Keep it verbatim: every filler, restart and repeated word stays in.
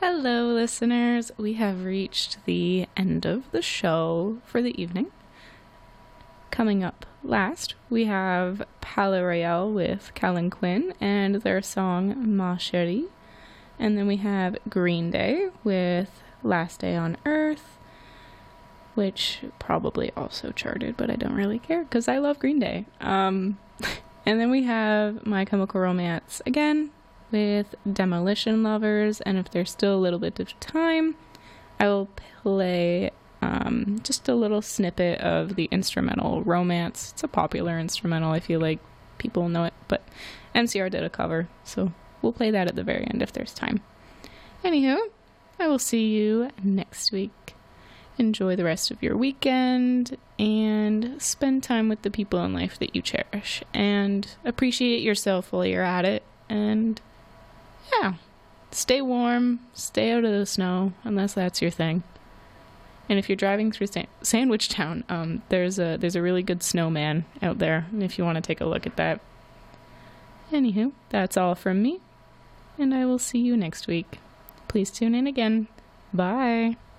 Hello, listeners. We have reached the end of the show for the evening. Coming up last, we have Palais Royale with Callan Quinn and their song Ma Cherie. And then we have Green Day with Last Day on Earth, which probably also charted, but I don't really care because I love Green Day. Um, and then we have My Chemical Romance again with Demolition Lovers, and if there's still a little bit of time, I will play um, just a little snippet of the instrumental Romance. It's a popular instrumental, I feel like people know it, but M C R did a cover, so we'll play that at the very end if there's time. Anywho, I will see you next week. Enjoy the rest of your weekend, and spend time with the people in life that you cherish, and appreciate yourself while you're at it, and yeah, stay warm, stay out of the snow, unless that's your thing. And if you're driving through Sa- Sandwich Town, um, there's a there's a really good snowman out there, if you want to take a look at that. Anywho, that's all from me, and I will see you next week. Please tune in again. Bye.